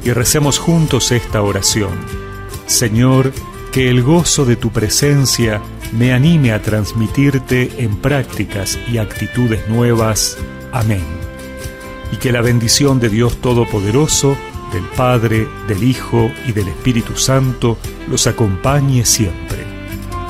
y recemos juntos esta oración. Señor, que el gozo de tu presencia me anime a transmitirte en prácticas y actitudes nuevas. Amén. Y que la bendición de Dios Todopoderoso, del Padre, del Hijo y del Espíritu Santo los acompañe siempre.